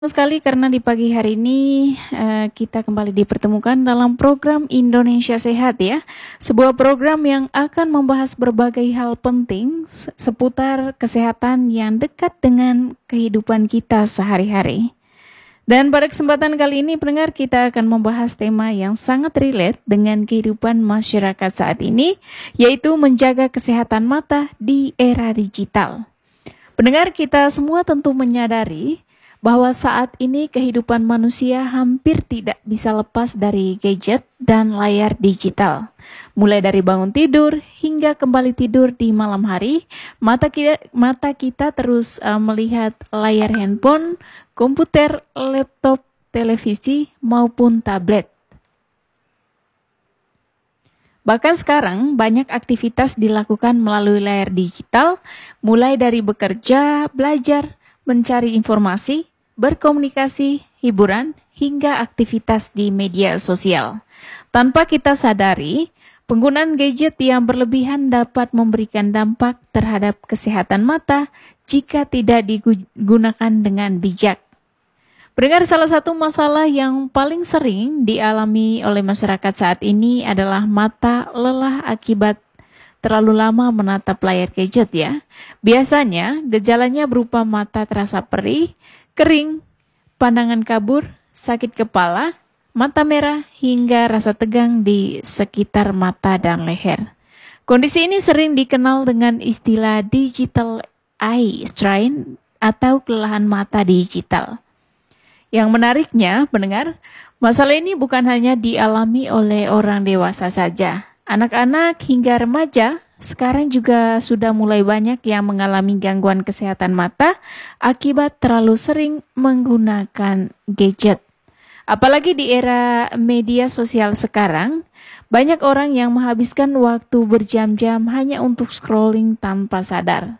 Sekali karena di pagi hari ini kita kembali dipertemukan dalam program Indonesia Sehat ya. Sebuah program yang akan membahas berbagai hal penting seputar kesehatan yang dekat dengan kehidupan kita sehari-hari. Dan pada kesempatan kali ini pendengar, kita akan membahas tema yang sangat relate dengan kehidupan masyarakat saat ini, yaitu menjaga kesehatan mata di era digital. Pendengar, kita semua tentu menyadari bahwa saat ini kehidupan manusia hampir tidak bisa lepas dari gadget dan layar digital. Mulai dari bangun tidur hingga kembali tidur di malam hari, mata kita terus melihat layar handphone, komputer, laptop, televisi, maupun tablet. Bahkan sekarang banyak aktivitas dilakukan melalui layar digital, mulai dari bekerja, belajar, mencari informasi, berkomunikasi, hiburan, hingga aktivitas di media sosial. Tanpa kita sadari, penggunaan gadget yang berlebihan dapat memberikan dampak terhadap kesehatan mata jika tidak digunakan dengan bijak. Pendengar, salah satu masalah yang paling sering dialami oleh masyarakat saat ini adalah mata lelah akibat terlalu lama menatap layar gadget ya. Biasanya gejalanya berupa mata terasa perih, kering, pandangan kabur, sakit kepala, mata merah, hingga rasa tegang di sekitar mata dan leher. Kondisi ini sering dikenal dengan istilah digital eye strain atau kelelahan mata digital. Yang menariknya, pendengar, masalah ini bukan hanya dialami oleh orang dewasa saja. Anak-anak hingga remaja sekarang juga sudah mulai banyak yang mengalami gangguan kesehatan mata akibat terlalu sering menggunakan gadget. Apalagi di era media sosial sekarang, banyak orang yang menghabiskan waktu berjam-jam hanya untuk scrolling tanpa sadar.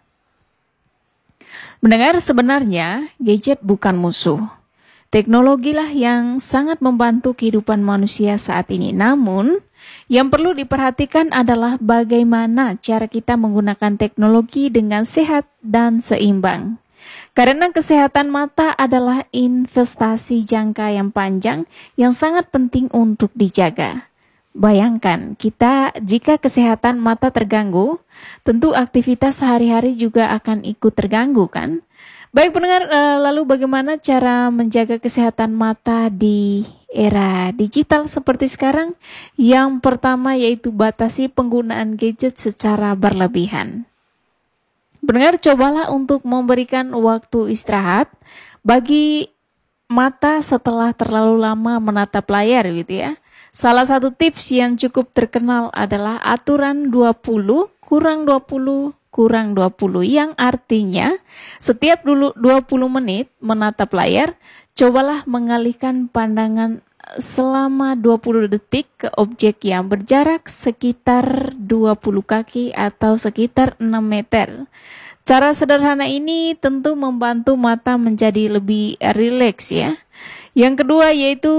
Mendengar, sebenarnya gadget bukan musuh. Teknologilah yang sangat membantu kehidupan manusia saat ini. Namun, yang perlu diperhatikan adalah bagaimana cara kita menggunakan teknologi dengan sehat dan seimbang. Karena kesehatan mata adalah investasi jangka yang panjang yang sangat penting untuk dijaga. Bayangkan, jika kesehatan mata terganggu, tentu aktivitas sehari-hari juga akan ikut terganggu kan? Baik pendengar, lalu bagaimana cara menjaga kesehatan mata di era digital seperti sekarang? Yang pertama yaitu batasi penggunaan gadget secara berlebihan. Pendengar, cobalah untuk memberikan waktu istirahat bagi mata setelah terlalu lama menatap layar gitu ya. Salah satu tips yang cukup terkenal adalah aturan 20 kurang 20 kurang 20, yang artinya setiap 20 menit menatap layar, cobalah mengalihkan pandangan selama 20 detik ke objek yang berjarak sekitar 20 kaki atau sekitar 6 meter. Cara sederhana ini tentu membantu mata menjadi lebih rileks ya. Yang kedua yaitu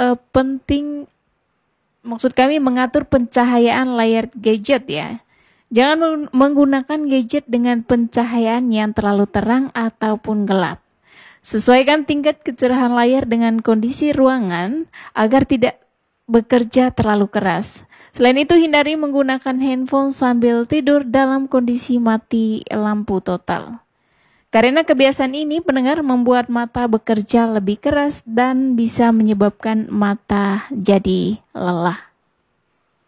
maksud kami mengatur pencahayaan layar gadget ya. Jangan menggunakan gadget dengan pencahayaan yang terlalu terang ataupun gelap. Sesuaikan tingkat kecerahan layar dengan kondisi ruangan agar tidak bekerja terlalu keras. Selain itu, hindari menggunakan handphone sambil tidur dalam kondisi mati lampu total. Karena kebiasaan ini, pendengar, membuat mata bekerja lebih keras dan bisa menyebabkan mata jadi lelah.